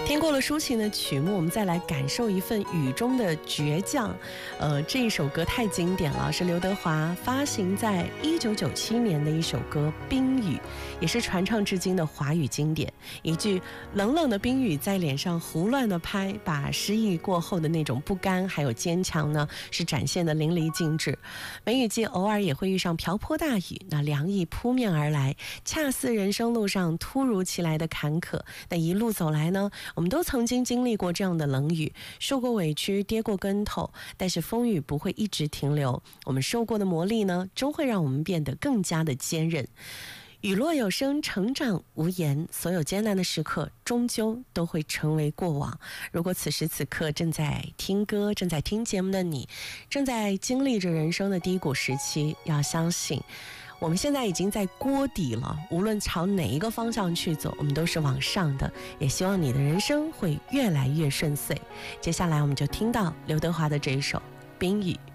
听过了抒情的曲目，我们再来感受一份雨中的倔强。这一首歌太经典了，是刘德华发行在1997年的一首歌《冰雨》，也是传唱至今的华语经典。一句冷冷的冰雨在脸上胡乱的拍，把失意过后的那种不甘还有坚强呢，是展现的淋漓尽致。梅雨季偶尔也会遇上瓢泼大雨，那凉意扑面而来，恰似人生路上突如其来的坎坷。那一路走来呢，我们都曾经经历过这样的冷雨，受过委屈，跌过跟头，但是风雨不会一直停留，我们受过的磨砺呢，终会让我们变得更加的坚韧。雨落有声，成长无言，所有艰难的时刻终究都会成为过往。如果此时此刻正在听歌，正在听节目的你，正在经历着人生的低谷时期，要相信我们现在已经在锅底了，无论朝哪一个方向去走，我们都是往上的，也希望你的人生会越来越顺遂。接下来我们就听到刘德华的这一首《冰雨》。